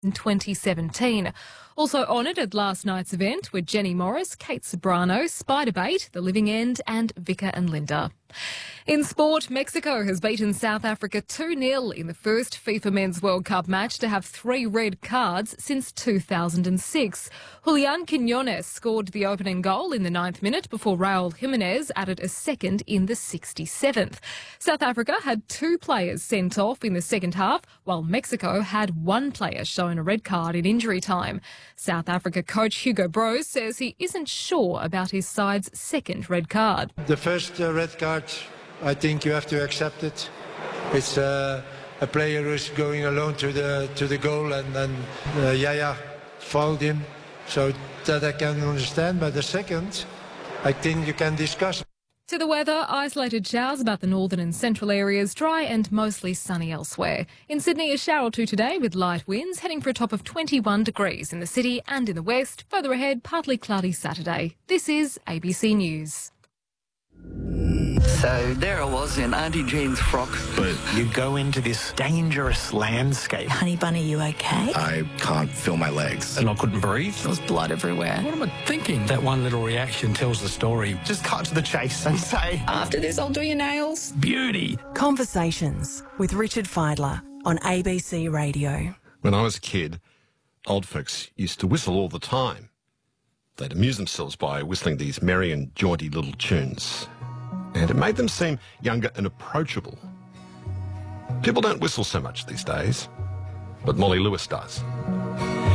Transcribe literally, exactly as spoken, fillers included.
in twenty seventeen. Also honoured at last night's event were Jenny Morris, Kate Sobrano, Spiderbait, The Living End and Vicar and Linda. In sport, Mexico has beaten South Africa two nil in the first FIFA Men's World Cup match to have three red cards since two thousand six. Julian Quinones scored the opening goal in the ninth minute before Raul Jimenez added a second in the sixty-seventh. South Africa had two players sent off in the second half, while Mexico had one player shown a red card in injury time. South Africa coach Hugo Broos says he isn't sure about his side's second red card. The first uh, red card, I think you have to accept it. It's uh, a player who's going alone to the to the goal, and then uh, Yaya fouled him, so that I can understand. But the second, I think you can discuss. To the weather, isolated showers about the northern and central areas, dry and mostly sunny elsewhere. In Sydney, a shower or two today with light winds, heading for a top of twenty-one degrees in the city and in the west. Further ahead, partly cloudy Saturday. This is A B C News. So there I was in Auntie Jean's frock. But you go into this dangerous landscape. Honey Bunny, you okay? I can't feel my legs. And I couldn't breathe. There was blood everywhere. What am I thinking? That one little reaction tells the story. Just cut to the chase and say, After this, I'll do your nails. beauty. Conversations with Richard Feidler on A B C Radio. When I was a kid, old folks used to whistle all the time. They'd amuse themselves by whistling these merry and jaunty little tunes. And it made them seem younger and approachable. People don't whistle so much these days, but Molly Lewis does.